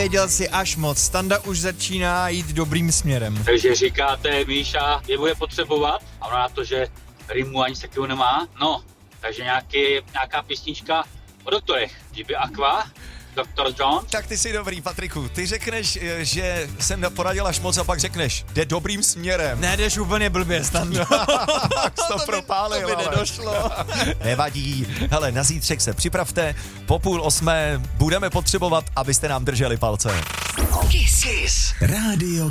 Věděl si až moc, Standa už začíná jít dobrým směrem. Takže říkáte, Míša je bude potřebovat a ona na to, že rimu ani takovou nemá, no, takže nějaká písnička o doktorech, GB Aqua, Dr. John. Tak ty jsi dobrý, Patriku. Ty řekneš, že jsem poradil až moc a pak řekneš, jde dobrým směrem. Ne, jdeš úplně blbě, Standa. to propálil, to by nedošlo. Nevadí. Hele, na zítřek se připravte. Po 7:30 budeme potřebovat, abyste nám drželi palce. Kiss. Rádio